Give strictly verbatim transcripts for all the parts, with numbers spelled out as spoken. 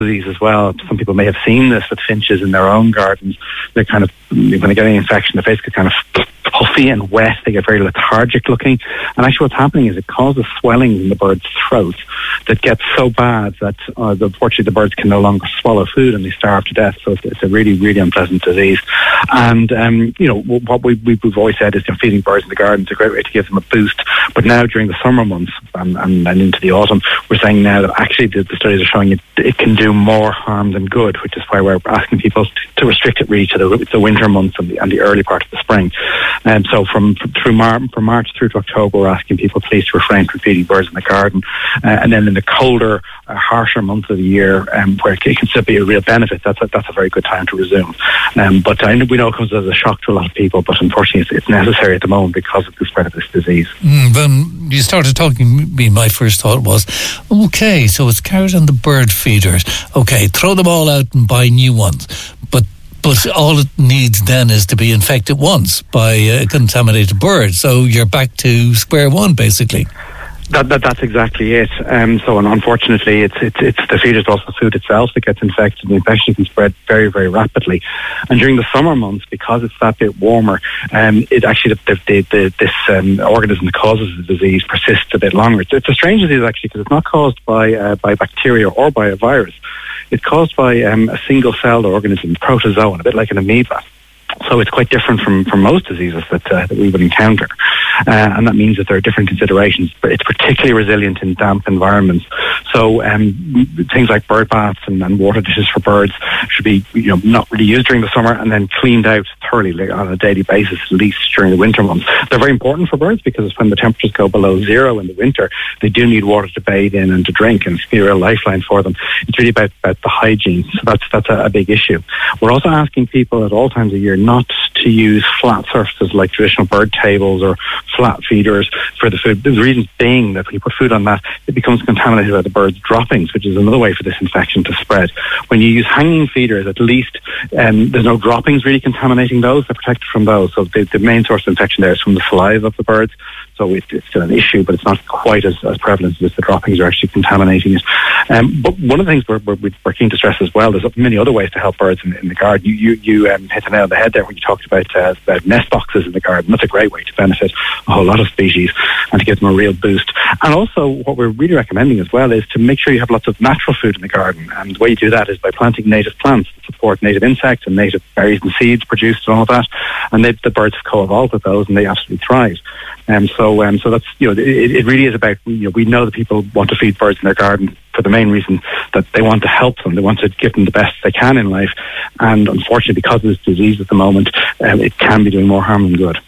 disease as well. Some people may have seen this with finches in their own gardens. They're kind of, when they get an infection, the face gets kind of puffy and wet. They get very lethargic looking. And actually what's happening is it causes swellings in the bird's throat that get so bad that uh, unfortunately the birds can no longer swallow food and they starve to death. So it's, it's a really, really unpleasant disease. And, um, you know, what we, we've always said is, you know, feeding birds in the garden is a great way to give them a boost. But now during the summer months and, and, and into the autumn, we're saying now that actually the, the studies are showing it, it can do more harm than good, which is why we're asking people to, to restrict it really to the, the winter months and the, and the early part of the spring. And so from, from through Mar- from March through to October, we're asking people please to refrain from feeding birds in the garden. Uh, and then in the colder, uh, harsher months of the year, um, where it can still be a real benefit, that's a, that's a very good time to resume. Um, but I know we know it comes as a shock to a lot of people, but unfortunately it's, it's necessary at the moment because of the spread of this disease. Mm, when you started talking, me, my first thought was, okay, so it's carrot and the bird feeders. Okay, throw them all out and buy new ones. But But all it needs then is to be infected once by a contaminated bird. So you're back to square one, basically. That, that that's exactly it. Um, so, and unfortunately, it's it's it's the feeders, also the food itself, that gets infected. The infection can spread very, very rapidly. And during the summer months, because it's that bit warmer, um, it actually the, the, the this um, organism that causes the disease persists a bit longer. It's, it's a strange disease actually, because it's not caused by uh, by bacteria or by a virus. It's caused by um, a single-celled organism, protozoan, a bit like an amoeba. So it's quite different from, from most diseases that, uh, that we would encounter. Uh, and that means that there are different considerations, but it's particularly resilient in damp environments. So um, things like bird baths and, and water dishes for birds should be, you know, not really used during the summer and then cleaned out thoroughly, like, on a daily basis, at least during the winter months. They're very important for birds because when the temperatures go below zero in the winter, they do need water to bathe in and to drink, and it's a real lifeline for them. It's really about, about the hygiene. So that's, that's a, a big issue. We're also asking people at all times of year not to use flat surfaces like traditional bird tables or flat feeders for the food. The reason being that when you put food on that, it becomes contaminated by the bird's droppings, which is another way for this infection to spread. When you use hanging feeders, at least um, there's no droppings really contaminating those. They're protected from those. So the, the main source of infection there is from the saliva of the birds. So it, it's still an issue, but it's not quite as, as prevalent as the droppings are actually contaminating it. Um, but one of the things we're, we're, we're keen to stress as well, there's many other ways to help birds in, in the garden. You, you, you um, hit the nail on the head there when you talked about, uh, about nest boxes in the garden. That's a great way to benefit a whole lot of species and to give them a real boost. And also what we're really recommending as well is to make sure you have lots of natural food in the garden. And the way you do that is by planting native plants that support native insects and native berries and seeds produced and all of that. And they, the birds have co-evolved with those and they absolutely thrive. Um, so, um, so that's, you know, it, it really is about, you know, we know that people want to feed birds in their garden for the main reason that they want to help them. They want to give them the best they can in life. And unfortunately, because of this disease at the moment, um, it can be doing more harm than good.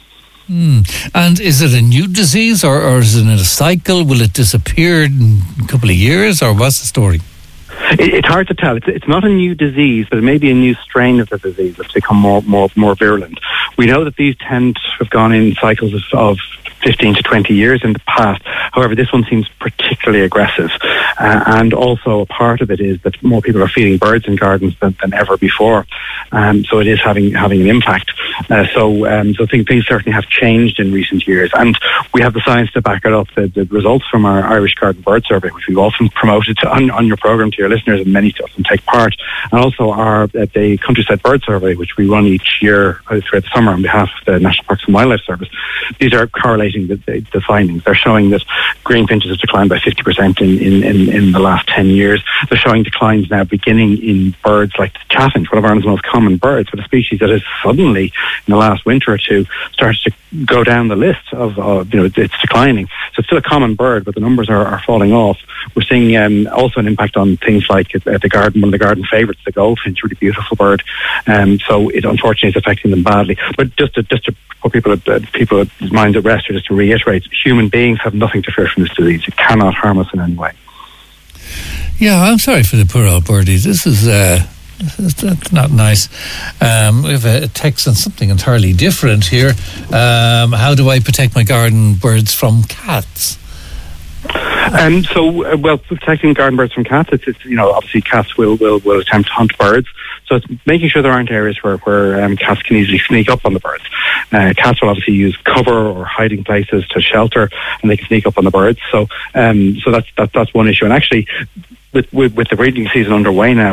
Mm. And is it a new disease or, or is it in a cycle? Will it disappear in a couple of years, or what's the story? It, it's hard to tell. It's, it's not a new disease, but it may be a new strain of the disease that's become more, more, more virulent. We know that these tend to have gone in cycles of, of fifteen to twenty years in the past. However, this one seems particularly aggressive. Uh, and also a part of it is that more people are feeding birds in gardens than, than ever before. Um, so it is having having an impact. Uh, so um, so things, things certainly have changed in recent years. And we have the science to back it up. The, the results from our Irish Garden Bird Survey, which we've often promoted to, on, on your programme to your listeners, and many of them take part. And also our uh, the Countryside Bird Survey, which we run each year uh, throughout the summer on behalf of the National Parks and Wildlife Service. These are correlating the, the, the findings. They're showing that green finches have declined by fifty percent in, in, in, in the last ten years. They're showing declines now beginning in birds like the chaffinch, one of Ireland's most common birds, but a species that has suddenly, in the last winter or two, started to go down the list of, uh, you know, it's declining. So it's still a common bird, but the numbers are, are falling off. We're seeing um, also an impact on things like uh, the garden, one of the garden favourites, the goldfinch, really beautiful bird. Um, so it unfortunately is affecting them badly. But just to, just to put people at, uh, people's minds at rest, or just to reiterate, human beings have nothing to fear from this disease. It cannot harm us in any way. Yeah, I'm sorry for the poor old birdies. This is uh, that's not nice. Um, we have a text on something entirely different here. Um, how do I protect my garden birds from cats? Um, so, uh, well, protecting garden birds from cats, it's, it's you know, obviously cats will, will, will attempt to hunt birds. So it's making sure there aren't areas where, where um, cats can easily sneak up on the birds. Uh, cats will obviously use cover or hiding places to shelter, and they can sneak up on the birds. So, um, so that's that, that's one issue. And actually, with, with with the breeding season underway now,